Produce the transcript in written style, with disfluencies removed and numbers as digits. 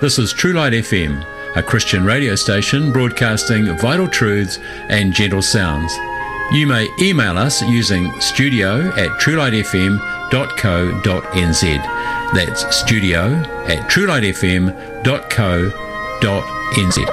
This is True Light FM, a Christian radio station broadcasting vital truths and gentle sounds. You may email us using studio@truelightfm.co.nz. That's studio@truelightfm.co.nz.